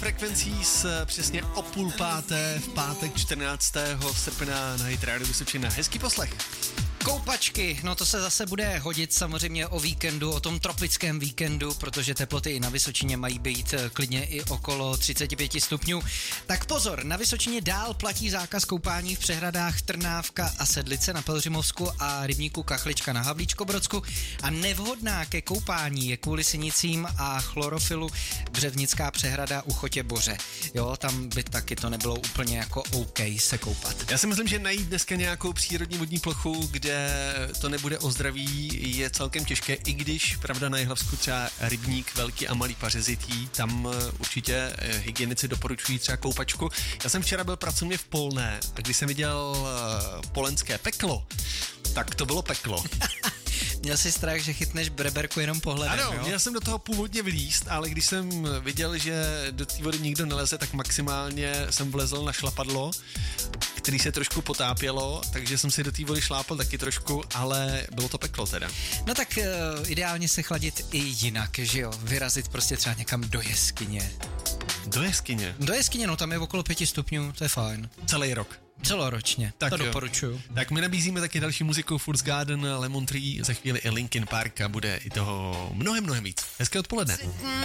Frequencies přesně o 4:30 v pátek 14. srpna na Hit Radio Vysočina. Hezký poslech. Koupačky, no to se zase bude hodit samozřejmě o víkendu, o tom tropickém víkendu, protože teploty na Vysočině mají být klidně i okolo 35 stupňů. Tak pozor, na Vysočině dál platí zákaz koupání v přehradách Trnávka a Sedlice na Pelhřimovsku a rybníku Kachlička na Havlíčkobrodsku a nevhodná ke koupání je kvůli sinicím a chlorofilu Břevnická přehrada u Chotěboře. Jo, tam by taky to nebylo úplně jako OK se koupat. Já si myslím, že najít dneska nějakou přírodní vodní plochu, kde to nebude o zdraví, je celkem těžké, i když, pravda, na Jihlavsku třeba rybník Velký a Malý Pařezitý, tam určitě hygienici doporučují třeba koupačku. Já jsem včera byl pracovně v Polné a když jsem viděl polenské peklo, tak to bylo peklo. Měl jsi strach, že chytneš breberku jenom pohledem, ano, jo? měl jsem do toho původně vlízt, ale když jsem viděl, že do té vody nikdo neleze, tak maximálně jsem vlezl na šlapadlo, který se trošku potápělo, takže jsem si do té vody šlápal taky trošku, ale bylo to peklo teda. No tak ideálně se chladit i jinak, že jo? Vyrazit prostě třeba někam do jeskyně. Do jeskyně? Do jeskyně, no tam je okolo 5 stupňů, to je fajn. Celý rok. Celoročně, Tak to jo. doporučuju. Tak my nabízíme taky další muziku Fools Garden, Lemon Tree, za chvíli i Linkin Park a bude i toho mnohem víc. Hezké odpoledne.